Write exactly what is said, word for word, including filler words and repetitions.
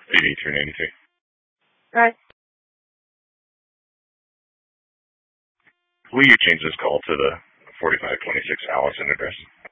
eighty-three ninety-three. Right. Will you change this call to the forty-five twenty-six Allison address?